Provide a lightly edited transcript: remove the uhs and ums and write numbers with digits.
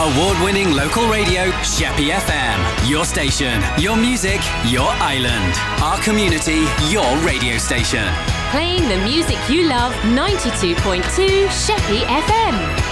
Award-winning local radio, Sheppey FM. Your station, your music, your island. Our community, your radio station. Playing the music you love, 92.2 Sheppey FM.